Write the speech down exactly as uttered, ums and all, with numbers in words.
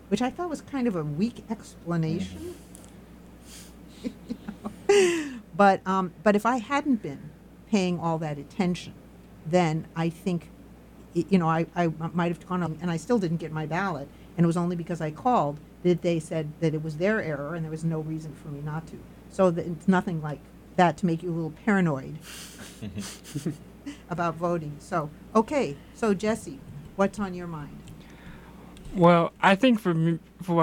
which I thought was kind of a weak explanation. Mhm. But um, but if I hadn't been paying all that attention, then I think, y- you know, I, I might have gone on, and I still didn't get my ballot, and it was only because I called that they said that it was their error, and there was no reason for me not to. So that it's nothing like that to make you a little paranoid about voting. So okay, so Jesse, what's on your mind? Well, I think for me, for what